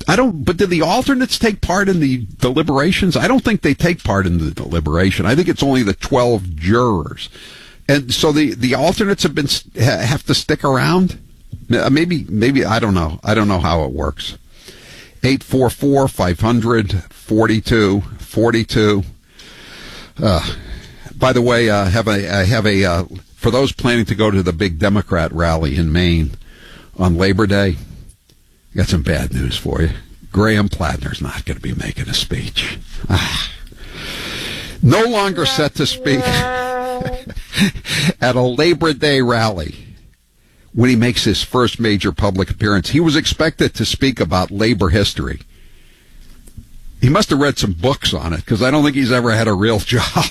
But did the alternates take part in the deliberations? I don't think they take part in the deliberation. I think it's only the 12 jurors. And so the alternates have to stick around? Maybe, I don't know. I don't know how it works. 844-500-4242. By the way, I have a for those planning to go to the big Democrat rally in Maine on Labor Day, I got some bad news for you. Graham Platner's not going to be making a speech. No longer set to speak at a Labor Day rally when he makes his first major public appearance. He was expected to speak about labor history. He must have read some books on it, because I don't think he's ever had a real job.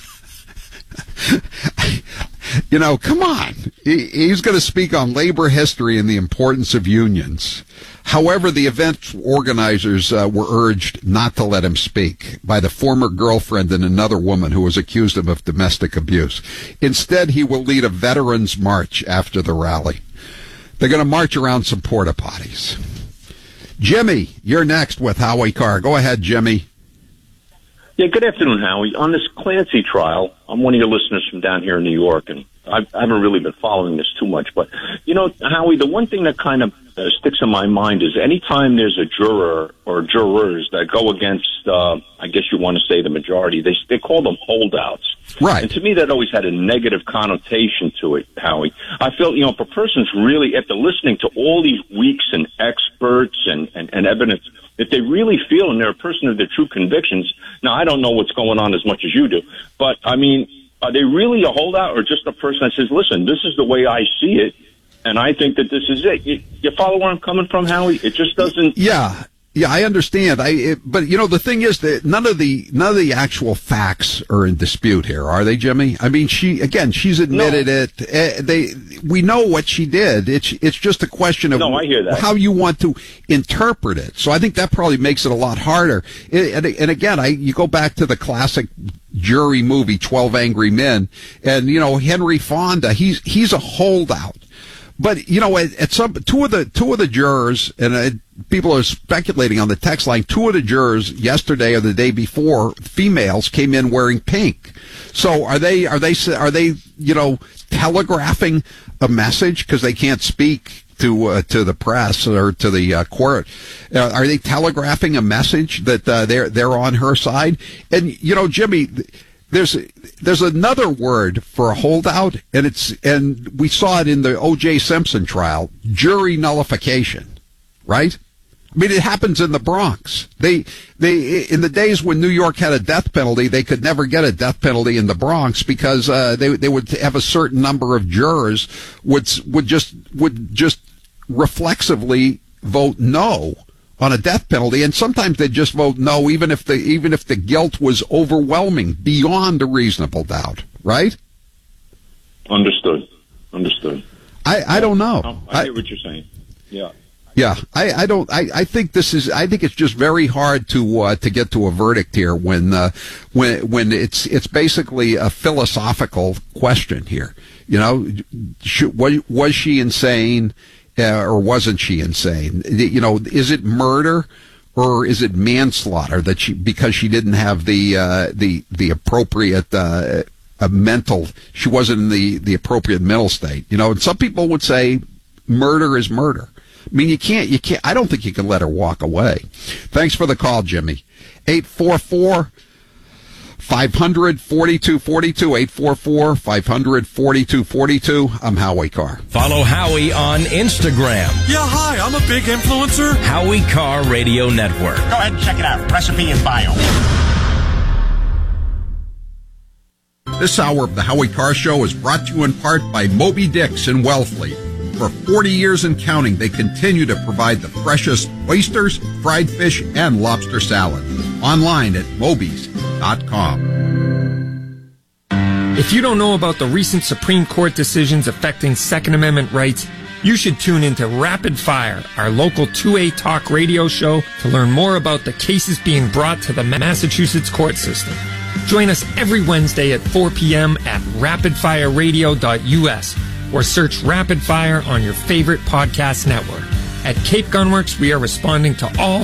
Come on. He's going to speak on labor history and the importance of unions. However, the event organizers were urged not to let him speak by the former girlfriend and another woman who was accused of domestic abuse. Instead, he will lead a veterans march after the rally. They're going to march around some porta potties. Jimmy, you're next with Howie Carr. Go ahead, Jimmy. Yeah, good afternoon, Howie. On this Clancy trial, I'm one of your listeners from down here in New York, and I haven't really been following this too much. But, Howie, the one thing that kind of sticks in my mind is anytime there's a juror or jurors that go against, I guess you want to say the majority, they call them holdouts. Right. And to me, that always had a negative connotation to it, Howie. I feel, if a person's really, after listening to all these weeks and experts and evidence, if they really feel and they're a person of their true convictions, now I don't know what's going on as much as you do, but I mean, are they really a holdout or just a person that says, listen, this is the way I see it, and I think that this is it? You follow where I'm coming from, Howie? It just doesn't... Yeah, I understand. But the thing is that none of the actual facts are in dispute here, are they, Jimmy? I mean, she's admitted it. We know what she did. It's just a question of I hear that. How you want to interpret it. So I think that probably makes it a lot harder. And again, you go back to the classic jury movie 12 Angry Men, and Henry Fonda, he's a holdout. But at some two of the jurors, and people are speculating on the text line, two of the jurors yesterday or the day before, females, came in wearing pink. So are they telegraphing a message because they can't speak to the press or to the court? Are they telegraphing a message that they're on her side? And Jimmy, there's another word for a holdout, and we saw it in the O.J. Simpson trial, jury nullification, right? I mean, it happens in the Bronx. They in the days when New York had a death penalty, they could never get a death penalty in the Bronx because they would have a certain number of jurors would just reflexively vote no on a death penalty, and sometimes they just vote no, even if the guilt was overwhelming beyond a reasonable doubt, right? Understood. I don't know. I hear what you're saying. Yeah. Yeah, I think it's just very hard to get to a verdict here when it's basically a philosophical question here. Was she insane? Or wasn't she insane? Is it murder or is it manslaughter because she didn't have the appropriate mental? She wasn't in the appropriate mental state. And some people would say murder is murder. I mean, you can't. I don't think you can let her walk away. Thanks for the call, Jimmy. 844-500-4242, 844-500-4242. I'm Howie Carr. Follow Howie on Instagram. Yeah, hi, I'm a big influencer. Howie Carr Radio Network. Go ahead and check it out. Recipe in bio. This hour of the Howie Carr Show is brought to you in part by Moby Dick's in Wellfleet. For 40 years and counting, they continue to provide the freshest oysters, fried fish, and lobster salad. Online at mobies.com. If you don't know about the recent Supreme Court decisions affecting Second Amendment rights, you should tune into Rapid Fire, our local 2A talk radio show, to learn more about the cases being brought to the Massachusetts court system. Join us every Wednesday at 4 p.m. at rapidfireradio.us or search Rapid Fire on your favorite podcast network. At Cape Gunworks, we are responding to all